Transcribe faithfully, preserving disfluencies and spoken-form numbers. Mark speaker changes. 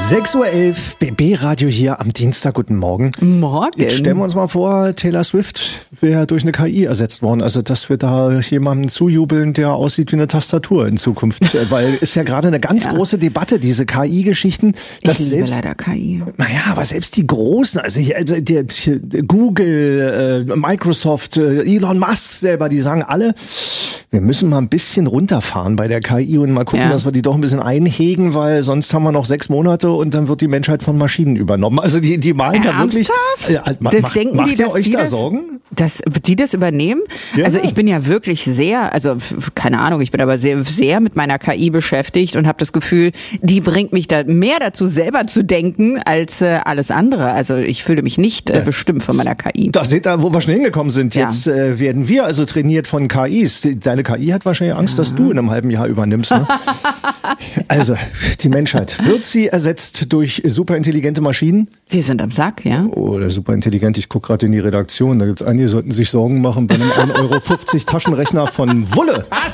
Speaker 1: sechs Uhr elf, B B-Radio hier am Dienstag. Guten Morgen.
Speaker 2: Morgen.
Speaker 1: Jetzt stellen wir uns mal vor, Taylor Swift wäre durch eine K I ersetzt worden. Also, dass wir da jemandem zujubeln, der aussieht wie eine Tastatur in Zukunft. Weil ist ja gerade eine ganz ja. große Debatte, diese K I-Geschichten.
Speaker 2: Ich liebe selbst, leider K I.
Speaker 1: Naja, aber selbst die Großen, also hier, die, die, Google, äh, Microsoft, äh, Elon Musk selber, die sagen alle, wir müssen mal ein bisschen runterfahren bei der K I und mal gucken, ja. dass wir die doch ein bisschen einhegen, weil sonst haben wir noch sechs Monate und dann wird die Menschheit von Maschinen übernommen. Also die, die malen da wirklich.
Speaker 2: Ja, ma,
Speaker 1: das
Speaker 2: macht,
Speaker 1: denken macht die, ihr euch da das, Sorgen?
Speaker 2: Dass die das übernehmen? Ja. Also ich bin ja wirklich sehr, also keine Ahnung, ich bin aber sehr, sehr mit meiner K I beschäftigt und habe das Gefühl, die bringt mich da mehr dazu, selber zu denken, als äh, alles andere. Also ich fühle mich nicht äh, bestimmt von meiner K I.
Speaker 1: Da seht ihr, wo wir schon hingekommen sind.
Speaker 2: Ja.
Speaker 1: Jetzt äh, werden wir also trainiert von K Is. Deine K I hat wahrscheinlich Angst, ja. dass du in einem halben Jahr übernimmst. Ne? Also die Menschheit, wird sie ersetzt durch superintelligente Maschinen?
Speaker 2: Wir sind am Sack, ja.
Speaker 1: Oh, der superintelligent. Ich gucke gerade in die Redaktion. Da gibt es einige, die sollten sich Sorgen machen bei einem ein Euro fünfzig Taschenrechner von Wulle.